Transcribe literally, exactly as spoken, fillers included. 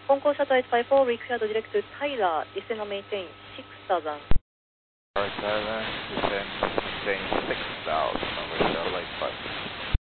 Concourse Shuttle eight five four, required direct to Tyler, descend and maintain six thousand. Tyler, descend, maintain